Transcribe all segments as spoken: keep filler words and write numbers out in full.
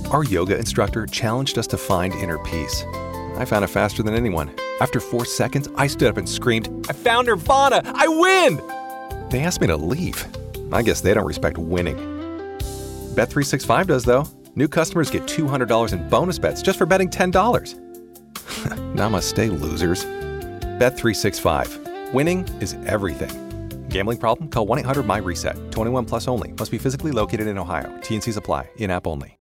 Our yoga instructor challenged us to find inner peace. I found it faster than anyone. After four seconds, I stood up and screamed, "I found Nirvana! I win!" They asked me to leave. I guess they don't respect winning. Bet three sixty-five does, though. New customers get two hundred dollars in bonus bets just for betting ten dollars. Namaste, losers. Bet three sixty-five. Winning is everything. Gambling problem? Call one eight hundred M Y reset. twenty-one plus only. Must be physically located in Ohio. T and C's apply. In-app only.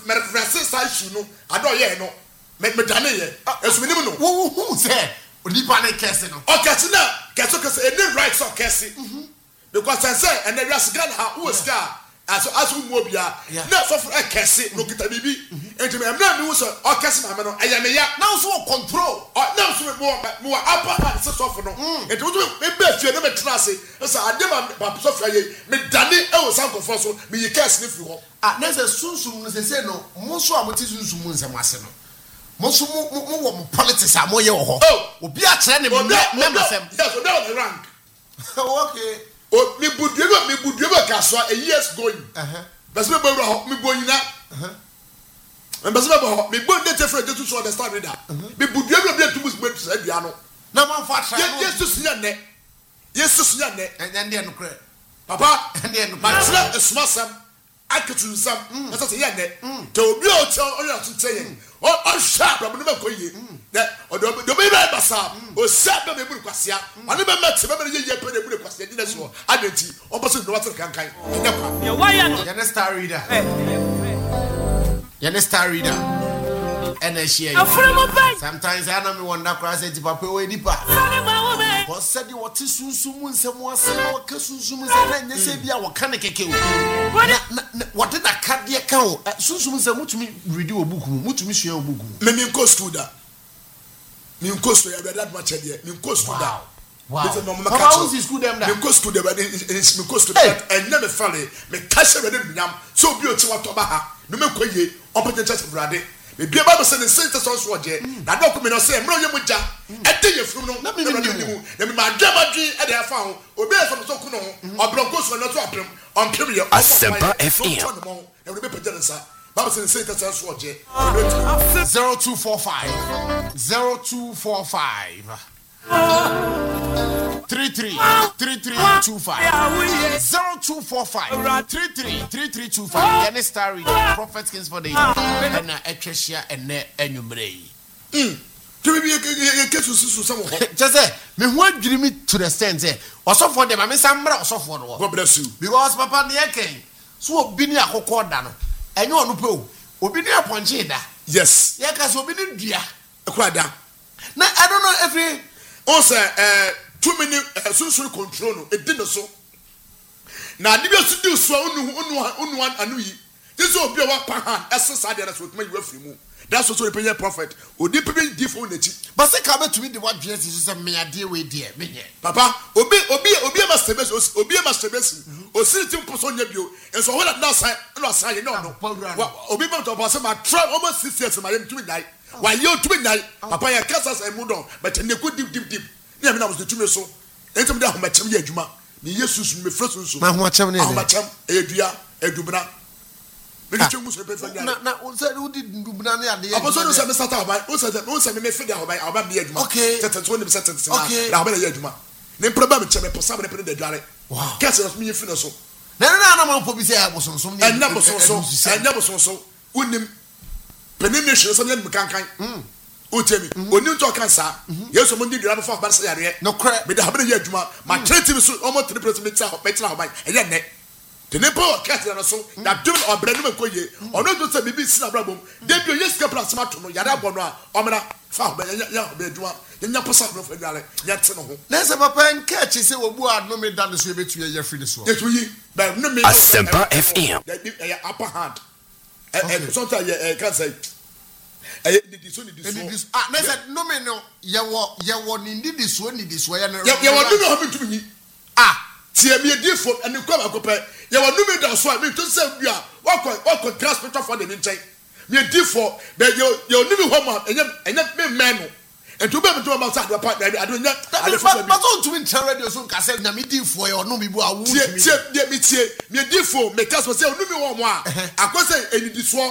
Because I say, and the rest gun who is star as as we move ya. Not for a cassie, no get a baby. And to me, I'm not using or cassie. I am a now so control. Now so more more upper hand so for no. It would be best you never trust it. As I never Sophia, me Danny, oh, some of us, me you can't sniff you. Ah, there's a soon soon, they say no, most of what is soon and Massimo. Most more politics are more your oh, will be a trend member. Yes, no, rank. Okay. Oh, me would you me would you ever cast a years going? Uh huh. But me going now. Uh huh. And but me going to for to so understand that. Me would you ever be too much to say piano. No man for try. Yes to see net. Yes to see net. And then they no credit. Papa, and then my trap is small some. I could do some. That's a year net. To be out on to say. Oh, I'm sharp. I'm never going. That or the baby basa or sharp the baby kwasia. I never met him. I never put the baby kwasia. That's what I did. Opposite the water can kind. Why are you star reader? You're a star reader. And I share. Sometimes I don't want to cross it. Papa, we need pa. What said you what is soon soon someone said what soon soon and you say be our canake. What did that cut the account? Soon soon say much me read a book, much me share a book. Maybe cost to that. You cost to that much idea. You cost to that. Wow. How is school them that? You cost to the it's me cost to that and never fall. Me cash a ready yam. So beautiful to Baha. No me koye, open the chest of Brady. Me be about to send the sentence on Swatch. That document say, Mro Yamuja, I tell you from no, let me let my drama dream at their found, or bear from Sokuno, or Broncos for not to happen on period. Asempa F M. And we be Babson sentence on Swatch. zero two four five zero two four five three three three three two five zero two four five three three three three two five. Any story, Prophet Kings for the and a Echesia and Enumere. Hm. To be a case to someone. Just say, me what give me to the stand there. Also for them, I mean, some also for the God bless you. Because Papa Niake, so Bini a Hokordano, and you on the pool, Obinia Poncheda. Yes, Yakas Obini Dia, a quadra. Now, I don't know if he also, uh, too many uh, social control, it didn't so. Now, you have to do so, one and we. This will be our hand, as society as with me with you. That's also the prayer prophet. Or deep in different. But say, come to me the what Jesus is a mere dear way, dear. Papa, obey, obey, obey, master best, obey, master best, or sit in person of you, and so what at last I lost I know. Obey, but I try almost six years of my own to midnight. While you're to midnight, Papa, I cast us a mood on, but in the good deep, deep, deep. Yeah, I was the two so. And some down my chimney, Juma. The Jesus, me first, my much, how much, Adria, Edubra. Now, who didn't do banana at the opposite of the Sata by also the most of the figure by our baby. Okay, that's twenty percent. Okay, now, then probably for somebody put the diary. Wow, catch us me finish so. No, no, no, no, say I was on some and never so so, and never so so. Wouldn't penetration something mechanic. Hm. Who tell me, when you talk cancer, yes, someone did the other for Barcelona. No crap, but the habit of Yajuma, my trade is almost three percent of better by a young neck. The Nepal Catherine so that doing or bread or not to say maybe Sinabum. Then you just get a smart to Yarabona, Omana, Fab, Bedua, then Yapasa of Gale, Yatson. Let's have a pen catch, he said, who are no made done the swimming to your free this one. Yes, we, but no me. Asempa F M. Upper hand. And sometimes I can't say. I did this. I said, no man, no, you want indeed this one, this way, and you want to happen to me. Ah. See me a different and you come a compare. You are no matter so I mean to say you are what what grass better for the meantime. Me a different that you you living home and you and you man and to be able to outside the part I don't know. But don't to enter radio so can say na me different you no me bo awu. See me tie me tie me different me cast say no me one more. I go say any this one